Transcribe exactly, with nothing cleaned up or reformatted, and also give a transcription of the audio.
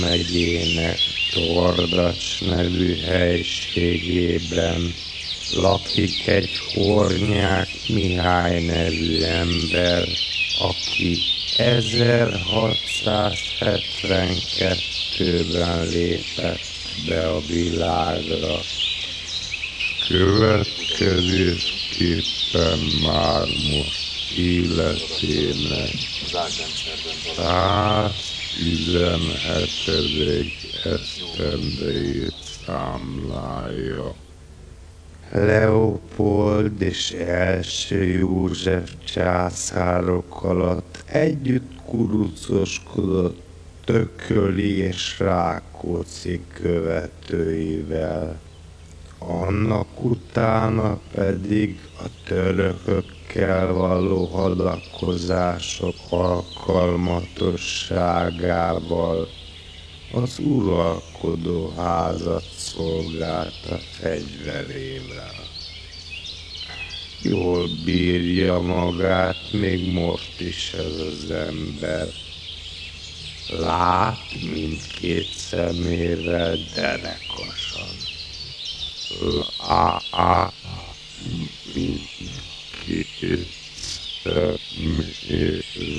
megyének Tordacs nevű helységében lakik egy Hornyák Mihály nevű ember, aki ezerhatszázhetvenkettőben lépett be a világra. Következésképpen már most életének száztizenhetedik esztendejét számlálja. Leopold és első József császárok alatt együtt kurucoskodott Thököly és Rákóczi követőivel. Annak utána pedig a törökökkel való hadakozások alkalmatosságával az uralkodó házat szolgálta fegyverével. Jól bírja magát még most is ez az ember. Lát mindkét szemével derekasan. Lát mindkét szemével